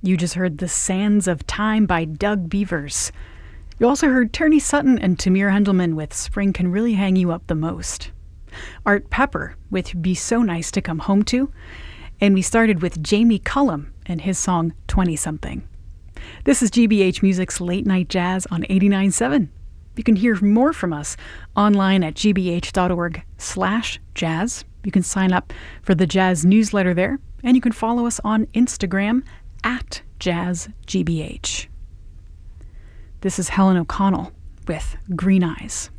You just heard The Sands of Time by Doug Beavers. You also heard Turney Sutton and Tamir Hendelman with Spring Can Really Hang You Up the Most. Art Pepper with Be So Nice to Come Home To. And we started with Jamie Cullum and his song 20-something. This is GBH Music's Late Night Jazz on 89.7. You can hear more from us online at gbh.org/jazz. You can sign up for the Jazz newsletter there, and you can follow us on Instagram at JazzGBH. This is Helen O'Connell with Green Eyes.